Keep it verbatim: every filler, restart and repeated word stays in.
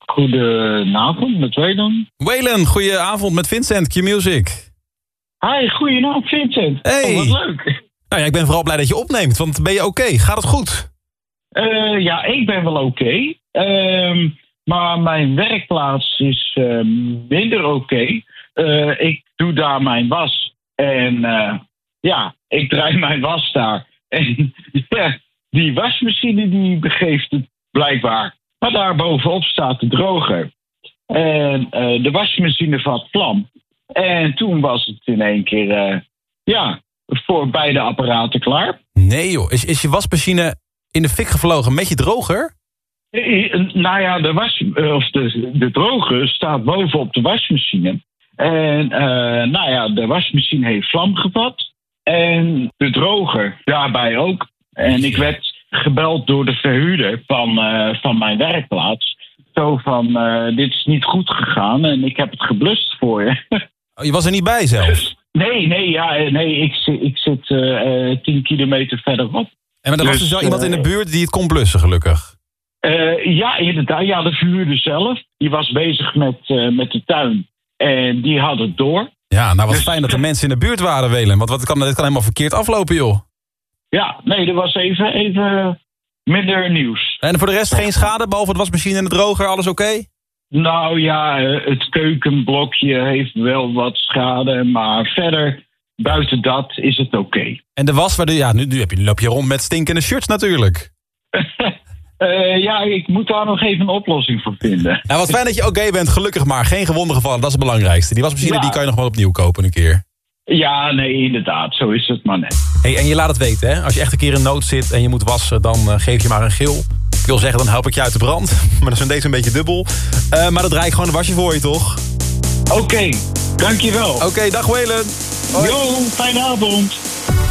Goedenavond, met Waylon. Waylon, goedenavond met Vincent, Q-Music. Hi, goedenavond Vincent. Hey. Oh, wat leuk. Nou ja, ik ben vooral blij dat je opneemt, want ben je oké? Okay? Gaat het goed? Uh, ja, ik ben wel oké. Okay. Uh, maar mijn werkplaats is uh, minder oké. Okay. Uh, ik doe daar mijn was. En uh, ja, ik draai mijn was daar. En ja, die wasmachine die begeeft het blijkbaar. Maar daar bovenop staat de droger. En uh, de wasmachine vat vlam. En toen was het in één keer, uh, ja, voor beide apparaten klaar. Nee joh, is, is je wasmachine in de fik gevlogen met je droger? Uh, nou ja, de, was, uh, of de, de droger staat bovenop de wasmachine. En uh, nou ja, de wasmachine heeft vlam gevat. En de droger daarbij ook. En ik werd gebeld door de verhuurder van, uh, van mijn werkplaats. Zo van, uh, dit is niet goed gegaan en ik heb het geblust voor je. Oh, je was er niet bij zelf? Nee, nee, ja, nee ik, ik zit uh, tien kilometer verderop. En maar er was dus wel uh, iemand in de buurt die het kon blussen, gelukkig? Uh, ja, inderdaad. Ja, de verhuurder zelf. Die was bezig met, uh, met de tuin. En die had het door. Ja, nou wat dus, fijn dat er mensen in de buurt waren, Waylon. Want wat kan, dit kan helemaal verkeerd aflopen, joh. Ja, nee, er was even, even minder nieuws. En voor de rest geen schade, behalve de wasmachine en de droger, alles oké? Okay? Nou ja, het keukenblokje heeft wel wat schade, maar verder, buiten dat, is het oké. Okay. En de was, ja, nu, nu, heb je, nu loop je rond met stinkende shirts natuurlijk. uh, ja, ik moet daar nog even een oplossing voor vinden. Nou, wat fijn dat je oké okay bent, gelukkig maar. Geen gewonden gevallen, dat is het belangrijkste. Die wasmachine, ja, die kan je nog wel opnieuw kopen een keer. Ja, nee, inderdaad. Zo is het maar net. Hey, en je laat het weten, hè? Als je echt een keer in nood zit en je moet wassen, dan uh, geef je maar een gil. Ik wil zeggen, dan help ik je uit de brand. Maar dat is in deze een beetje dubbel. Uh, maar dan draai ik gewoon een wasje voor je, toch? Oké, okay, dankjewel. Oké, okay, dag Waylon. Jo, fijne avond.